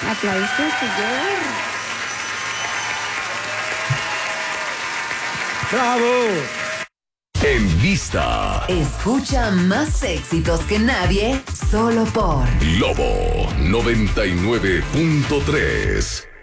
Aplausos, señor. ¡Bravo! En vista. Escucha más éxitos que nadie, solo por Lobo 99.3.